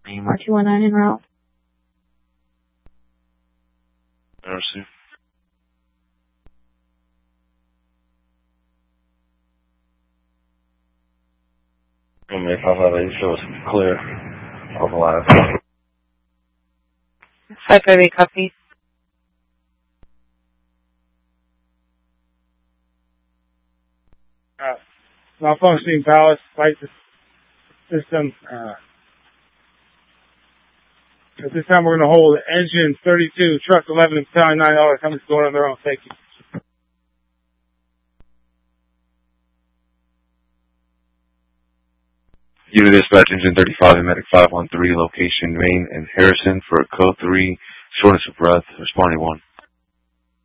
R219 en route. Mercy. May 558 shows clear. Overlap. 558 copy. Malfunctioning ballast light system. At this time, we're going to hold engine 32, truck 11, and battalion 9 coming going on their own. Thank you. Unit dispatch engine 35 and medic 513, location Maine and Harrison for code 3, shortness of breath, responding 1.